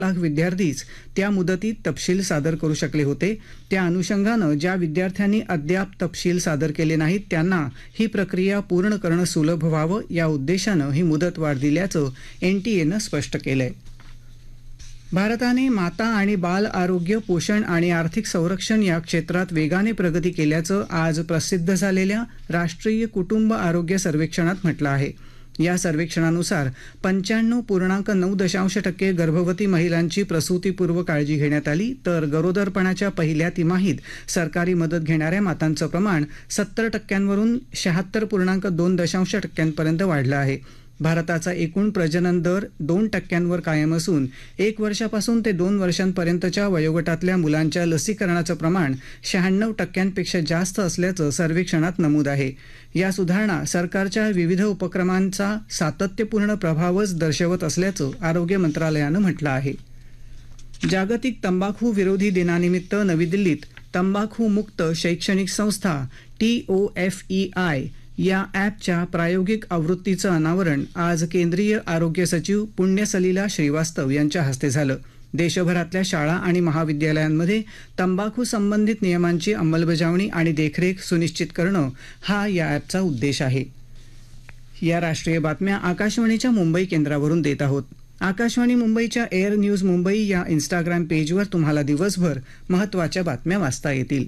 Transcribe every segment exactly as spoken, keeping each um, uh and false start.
लाख विद्यार्थीच त्या मुदतीत तपशील सादर करू शकले होते. त्या अनुषंगानं ज्या विद्यार्थ्यांनी अद्याप तपशील सादर केले नाहीत त्यांना ही प्रक्रिया पूर्ण करणं सुलभ व्हावं या उद्देशानं ही मुदतवाढ दिल्याचं एनटीएनं स्पष्ट केलंय. भारताने माता आणि बाल आरोग्य, पोषण आणि आर्थिक संरक्षण या क्षेत्रात वेगाने प्रगती केल्याचं आज प्रसिद्ध झालेल्या राष्ट्रीय कुटुंब आरोग्य सर्वेक्षणात म्हटलं आहे. या सर्वेक्षणानुसार पंच्याण्णव पूर्णांक नऊ दशांश टक्के गर्भवती महिलांची प्रसूतीपूर्व काळजी घेण्यात आली, तर गरोदरपणाच्या पहिल्या तिमाहीत सरकारी मदत घेणाऱ्या मातांचं प्रमाण सत्तर टक्क्यांवरून शहात्तर पूर्णांक दोन दशांश टक्क्यांपर्यंत वाढलं आहे. भारताचा एकूण प्रजनन दर दोन टक्क्यांवर कायम असून एक वर्षापासून ते दोन वर्षांपर्यंतच्या वयोगटातल्या मुलांच्या लसीकरणाचं प्रमाण शहाण्णव टक्क्यांपेक्षा जास्त असल्याचं सर्वेक्षणात नमूद आहे. या सुधारणा सरकारच्या विविध उपक्रमांचा सातत्यपूर्ण प्रभावच दर्शवत असल्याचं आरोग्य मंत्रालयानं म्हटलं आहे. जागतिक तंबाखू विरोधी दिनानिमित्त नवी दिल्लीत तंबाखू मुक्त शैक्षणिक संस्था T O F E I या ॲपच्या प्रायोगिक आवृत्तीचं अनावरण आज केंद्रीय आरोग्य सचिव पुण्यसलिला श्रीवास्तव यांच्या हस्ते झालं. देशभरातल्या शाळा आणि महाविद्यालयांमध्ये तंबाखू संबंधित नियमांची अंमलबजावणी आणि देखरेख सुनिश्चित करणं हा या ॲपचा उद्देश आहे. या राष्ट्रीय बातम्या आकाशवाणीच्या मुंबई केंद्रावरून देत आहोत. आकाशवाणी मुंबईच्या एअर न्यूज मुंबई या इन्स्टाग्राम पेजवर तुम्हाला दिवसभर महत्त्वाच्या बातम्या वाचता येतील.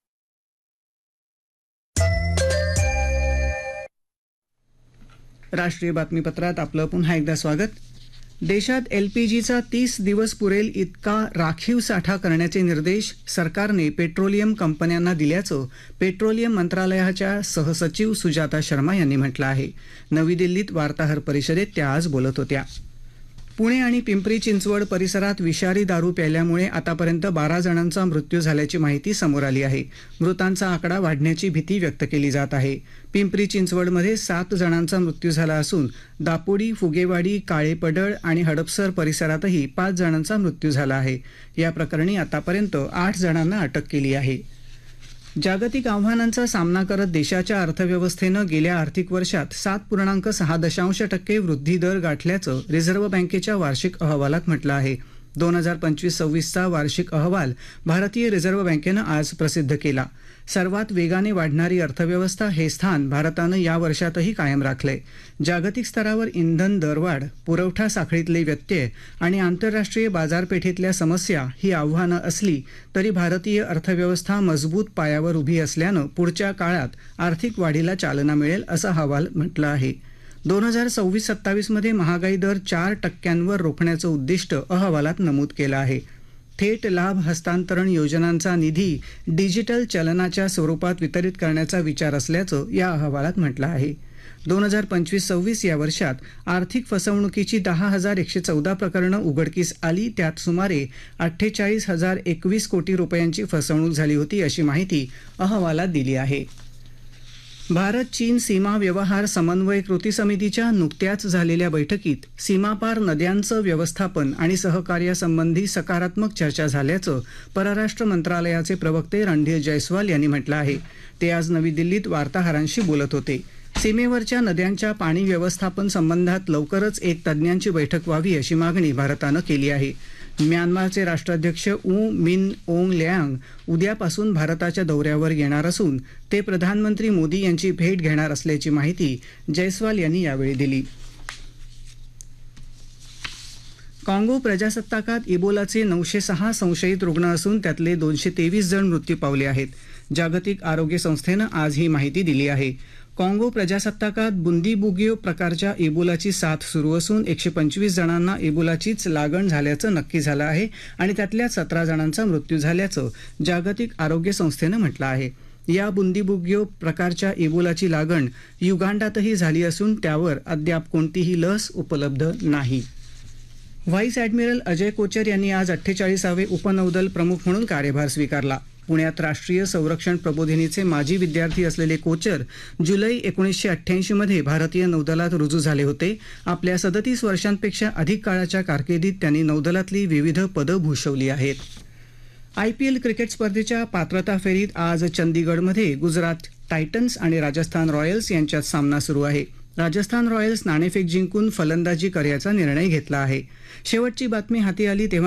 राष्ट्रीय बातमीपत्रात आपलं पुन्हा एकदा स्वागत. देशात एलपीजीचा तीस दिवस पुरेल इतका राखीव साठा करण्याचे निर्देश सरकारने पेट्रोलियम कंपन्यांना दिल्याचं पेट्रोलियम मंत्रालयाच्या सहसचिव सुजाता शर्मा यांनी म्हटलं आहे. नवी दिल्लीत वार्ताहर परिषदेत त्या आज बोलत होत्या. पुणे आणि पिंपरी चिंचवड परिसरात विषारी दारू प्यायल्यामुळे आतापर्यंत बारा जणांचा मृत्यू झाल्याची माहिती समोर आली आहे. मृतांचा आकडा वाढण्याची भीती व्यक्त केली जात आहे. पिंपरी चिंचवडमध्ये सात जणांचा मृत्यू झाला असून दापोडी, फुगेवाडी, काळेपडळ आणि हडपसर परिसरातही पाच जणांचा मृत्यू झाला आहे. या प्रकरणी आतापर्यंत आठ जणांना अटक केली आहे. जागतिक आव्हानांचा सामना करत देशाच्या अर्थव्यवस्थेनं गेल्या आर्थिक वर्षात सात पूर्णांक सहा दशांश टक्के वृद्धी दर गाठल्याचं रिझर्व्ह बँकेच्या वार्षिक अहवालात म्हटलं आहे. दोन हजार पंचवीस सव्वीसचा वार्षिक अहवाल भारतीय रिझर्व्ह बँकेनं आज प्रसिद्ध केला. सर्वात वेगाने वाढणारी अर्थव्यवस्था हे स्थान भारतानं या वर्षातही कायम राखलंय. जागतिक स्तरावर इंधन दरवाढ, पुरवठा साखळीतले व्यत्यय आणि आंतरराष्ट्रीय बाजारपेठेतल्या समस्या ही आव्हानं असली तरी भारतीय अर्थव्यवस्था मजबूत पायावर उभी असल्यानं पुढच्या काळात आर्थिक वाढीला चालना मिळेल असं अहवाल म्हटलं आहे. दोन हजार सव्वीस सत्तावीसमध्ये महागाई दर चार टक्क्यांवर रोखण्याचं उद्दिष्ट अहवालात नमूद केलं आहे. थेट लाभ हस्तांतरण योजनांचा निधी डिजिटल चलनाच्या स्वरूपात वितरित करण्याचा विचार असल्याचं या अहवालात म्हटलं आहे. दोन हजार पंचवीस सव्वीस या वर्षात आर्थिक फसवणुकीची दहा हजार एकशे चौदा प्रकरणं उघडकीस आली. त्यात सुमारे अठ्ठेचाळीस हजार एकवीस कोटी रुपयांची फसवणूक झाली होती अशी माहिती अहवालात दिली आहे. भारत चीन सीमा व्यवहार समन्वय कृती समितीच्या नुकत्याच झालेल्या बैठकीत सीमापार नद्यांचं व्यवस्थापन आणि सहकार्यासंबंधी सकारात्मक चर्चा झाल्याचं परराष्ट्र मंत्रालयाचे प्रवक्ते रणधीर जयस्वाल यांनी म्हटलं आहे. ते आज नवी दिल्लीत वार्ताहरांशी बोलत होते. सीमेवरच्या नद्यांच्या पाणी व्यवस्थापन संबंधात लवकरच एक तज्ज्ञांची बैठक व्हावी अशी मागणी भारतानं केली आहे. म्यानमारचे राष्ट्राध्यक्ष ऊ मिन ओंग ल्यांग उद्यापासून भारताच्या दौऱ्यावर येणार असून ते प्रधानमंत्री मोदी यांची भेट घेणार असल्याची माहिती जयस्वाल यांनी यावेळी दिली. काँगो प्रजासत्ताकात इबोलाचे नऊशे सहा संशयित रुग्ण असून त्यातले दोनशे तेवीस जण मृत्यू पावले आहेत. जागतिक आरोग्य संस्थेनं आज ही माहिती दिली आहे. काँगो प्रजासत्ताकात बुंदीबुगियो प्रकारच्या इबोलाची साथ सुरू असून एकशे पंचवीस जणांना इबोलाचीच लागण झाल्याचं नक्की झालं आहे आणि त्यातल्या सतरा जणांचा मृत्यू झाल्याचं जागतिक आरोग्य संस्थेनं म्हटलं आहे. या बुंदीबुगियो प्रकारच्या इबोलाची लागण युगांडातही झाली असून त्यावर अद्याप कोणतीही लस उपलब्ध नाही. व्हाईस ॲडमिरल अजय कोचर यांनी आज अठ्ठेचाळीसावे उपनौदल प्रमुख म्हणून कार्यभार स्वीकारला. पुण्यात राष्ट्रीय संरक्षण प्रबोधिनीचे माजी विद्यार्थी असलेले कोचर जुलै एकोणीसशे अठ्ठ्याऐंशीमध्ये भारतीय नौदलात रुजू झाले होते. आपल्या सदतीस वर्षांपेक्षा अधिक काळाच्या कारकिर्दीत त्यांनी नौदलातली विविध पदं भूषवली आहेत. आयपीएल क्रिकेट स्पर्धेच्या पात्रता फेरीत आज चंदीगडमध्ये गुजरात टायटन्स आणि राजस्थान रॉयल्स यांच्यात सामना सुरू आहे. राजस्थान रॉयल्स नाणेफेक जिंकून फलंदाजी करण्याचा निर्णय घेतला आहे. शेवटची बातमी हाती आली तेव्हा